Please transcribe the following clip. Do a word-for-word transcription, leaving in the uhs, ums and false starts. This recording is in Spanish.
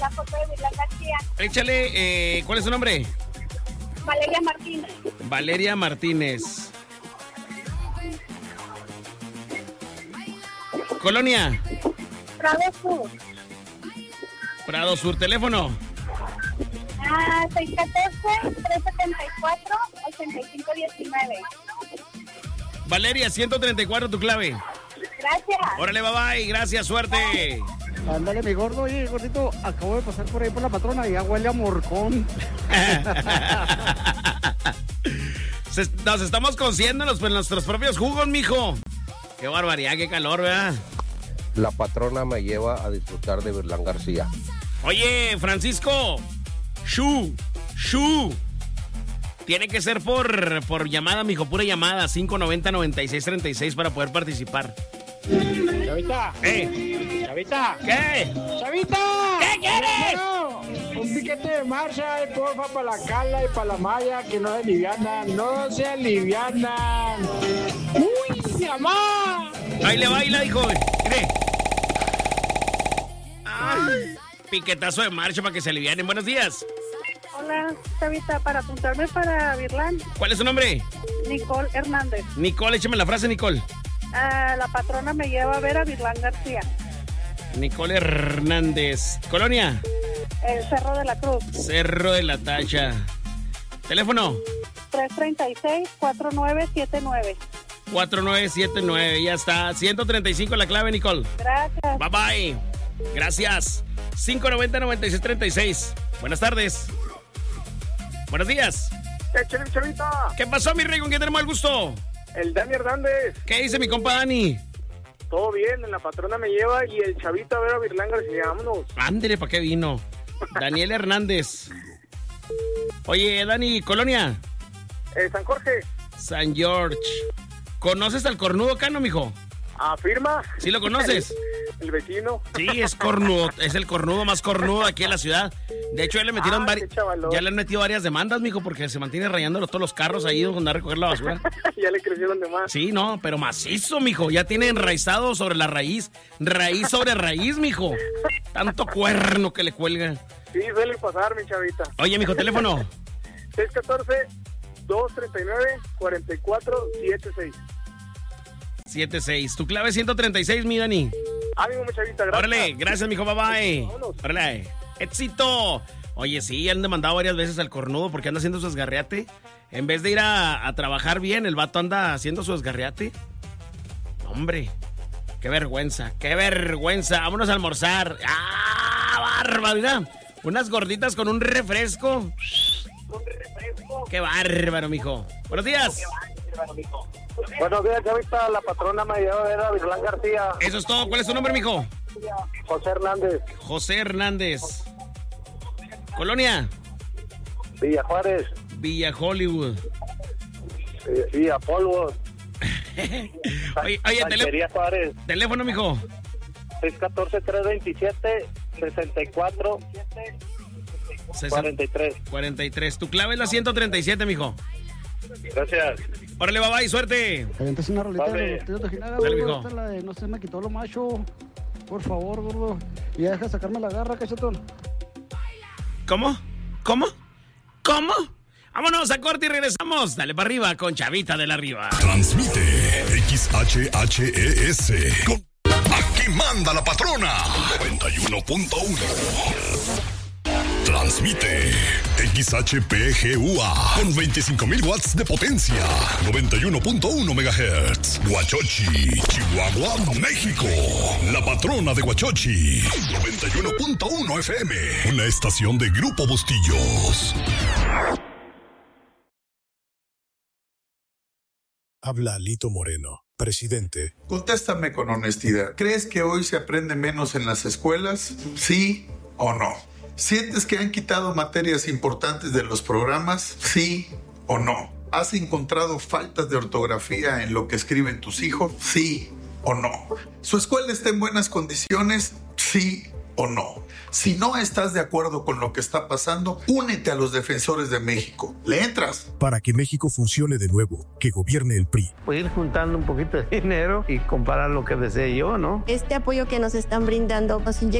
la foto de Virlán García. Échale, eh, ¿cuál es su nombre? Valeria Martínez. Valeria Martínez. Colonia. Prado Sur. Prado Sur, teléfono. Ah, seis uno cuatro, tres siete cuatro, ocho cinco uno nueve. Valeria, ciento treinta y cuatro tu clave. Gracias. Órale, bye bye, gracias, suerte. Ándale, mi gordo, oye, gordito, acabo de pasar por ahí por la patrona y ya huele a morcón. Se, nos estamos cociendo en, los, en nuestros propios jugos, mijo. Qué barbaridad, qué calor, ¿verdad? La patrona me lleva a disfrutar de Virlán García. Oye, Francisco, Shu, Shu. Tiene que ser por, por llamada, mijo, pura llamada, cinco noventa, noventa y seis treinta y seis para poder participar. Chavita. ¿Eh? Chavita. ¿Qué? Chavita. ¿Qué quieres? No, un piquete de marcha, eh, porfa, para la Cala y para la Maya, que no se alivianan, no se alivianan. ¡Uy, mamá! Baila, baila, hijo. Mire. Ay, piquetazo de marcha para que se alivianen. Buenos días. Hola, Chavita, para apuntarme para Virlán. ¿Cuál es su nombre? Nicole Hernández. Nicole, échame la frase, Nicole. Ah, la patrona me lleva a ver a Virlán García. Nicole Hernández. Colonia. El Cerro de la Cruz. Cerro de la Tacha. Teléfono. tres tres seis, cuatro nueve siete nueve. cuatro nueve siete nueve, ya está. ciento treinta y cinco la clave, Nicole. Gracias. Bye bye. Gracias. cinco noventa, noventa y seis treinta y seis. Buenas tardes. Buenos días. Échale, Chavita. ¿Qué pasó, mi rey? ¿Con quién tenemos el gusto? El Dani Hernández. ¿Qué dice mi compa Dani? Todo bien, en la patrona me lleva y el Chavita a ver a Virlán García. Vámonos. Ándele, ¿para qué vino? Daniel Hernández. Oye, Dani, Colonia. Eh, San Jorge. San George. ¿Conoces al cornudo Cano, mijo? ¿Afirma? ¿Sí lo conoces? El, el vecino. Sí, es cornudo. Es el cornudo más cornudo aquí en la ciudad. De hecho, ya le metieron Ah, varias. qué chavalón. Ya le han metido varias demandas, mijo, porque se mantiene rayando todos los carros ahí donde anda a recoger la basura. Ya le crecieron de más. Sí, no, pero macizo, mijo. Ya tiene enraizado sobre la raíz. Raíz sobre raíz, mijo. Tanto cuerno que le cuelga. Sí, suele pasar, mi Chavita. Oye, mijo, teléfono. seis uno cuatro, dos tres nueve, cuatro cuatro siete seis. siete seis. Tu clave es ciento treinta y seis, mi Dani. Ánimo, mi Chavita, gracias. Órale, gracias, mijo, bye bye. Vámonos. Órale, éxito. Oye, sí, han demandado varias veces al cornudo porque anda haciendo su esgarriate. En vez de ir a, a trabajar bien, el vato anda haciendo su esgarriate. Hombre, qué vergüenza, qué vergüenza. Vámonos a almorzar. ¡Ah, bárbaro! Mira, unas gorditas con un refresco. Un refresco. ¡Qué bárbaro, mijo! Buenos días. Buenos días, Chavita. La patrona me lleva a ver a Virlán García. Eso es todo. ¿Cuál es tu nombre, mijo? José Hernández. José Hernández. Colonia. Villa Juárez. Villa Hollywood. Villa Polvo. Oye, oye tele- Juárez. teléfono, mijo. seis uno cuatro, tres dos siete, seis cuatro cuatro tres. cuarenta y tres. Tu clave es la ciento treinta y siete, mijo. Gracias. Órale, bye bye, suerte. Avientas una rolita Vale. de los tíos de Ojinaga, Dale, gordo, mijo. esta la de no se me quitó lo macho. Por favor, gordo. Y ya deja de sacarme la garra, cachetón. ¿Cómo? ¿Cómo? ¿Cómo? Vámonos a corte y regresamos. Dale para arriba con Chavita de la Riva. Transmite X H H E S. Con- Aquí manda la patrona. noventa y uno punto uno. Transmite X H P G U A con veinticinco mil watts de potencia. noventa y uno punto uno megahertz. Huachochi, Chihuahua, México. La patrona de Huachochi. noventa y uno punto uno F M. Una estación de Grupo Bustillos. Habla Alito Moreno, presidente. Contéstame con honestidad. ¿Crees que hoy se aprende menos en las escuelas? ¿Sí o no? ¿Sientes que han quitado materias importantes de los programas? ¿Sí o no? ¿Has encontrado faltas de ortografía en lo que escriben tus hijos? ¿Sí o no? ¿Su escuela está en buenas condiciones? ¿Sí o no? Si no estás de acuerdo con lo que está pasando, únete a los defensores de México. ¿Le entras? Para que México funcione de nuevo, que gobierne el P R I. Pues ir juntando un poquito de dinero y comprar lo que desee yo, ¿no? Este apoyo que nos están brindando nos inyecta